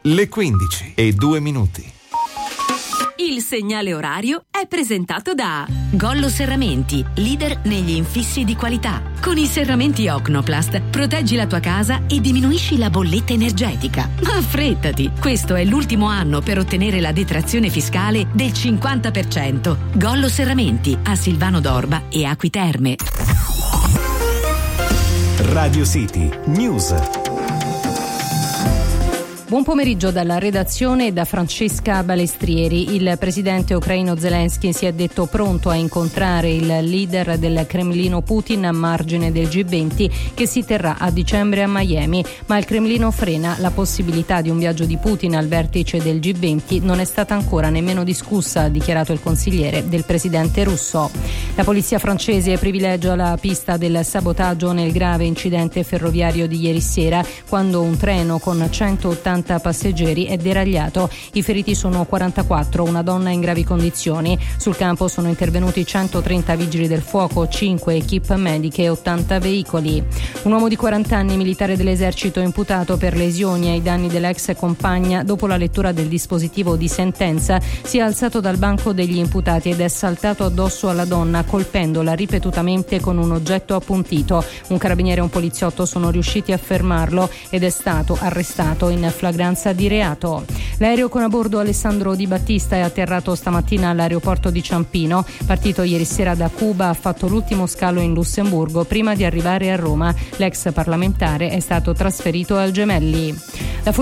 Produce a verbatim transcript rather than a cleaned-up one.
Le quindici e due minuti. Il segnale orario è presentato da Gollo Serramenti, leader negli infissi di qualità. Con i serramenti Ocnoplast proteggi la tua casa e diminuisci la bolletta energetica. Ma affrettati, questo è l'ultimo anno per ottenere la detrazione fiscale del cinquanta per cento. Gollo Serramenti a Silvano d'Orba e Acqui Terme. Radio City News. Buon pomeriggio dalla redazione e da Francesca Balestrieri. Il presidente ucraino Zelensky si è detto pronto a incontrare il leader del Cremlino Putin a margine del G venti che si terrà a dicembre a Miami, ma il Cremlino frena la possibilità di un viaggio di Putin al vertice del G venti. Non è stata ancora nemmeno discussa, ha dichiarato il consigliere del presidente russo. La polizia francese privilegia la pista del sabotaggio nel grave incidente ferroviario di ieri sera, quando un treno con centottanta passeggeri è deragliato. I feriti sono quarantaquattro, una donna in gravi condizioni. Sul campo sono intervenuti centotrenta vigili del fuoco, cinque equip mediche e ottanta veicoli. Un uomo di quaranta anni, militare dell'esercito, imputato per lesioni ai danni dell'ex compagna, dopo la lettura del dispositivo di sentenza, si è alzato dal banco degli imputati ed è saltato addosso alla donna, colpendola ripetutamente con un oggetto appuntito. Un carabiniere e un poliziotto sono riusciti a fermarlo ed è stato arrestato in flagranza di reato. L'aereo con a bordo Alessandro Di Battista è atterrato stamattina all'aeroporto di Ciampino. Partito ieri sera da Cuba, ha fatto l'ultimo scalo in Lussemburgo prima di arrivare a Roma. L'ex parlamentare è stato trasferito al Gemelli. La